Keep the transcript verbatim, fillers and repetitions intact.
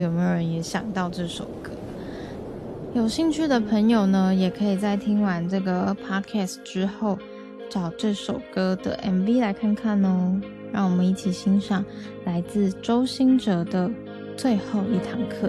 有没有人也想到这首歌？有兴趣的朋友呢，也可以在听完这个 podcast 之后，找这首歌的 M V 来看看哦。让我们一起欣赏来自周兴哲的《最后一堂课》。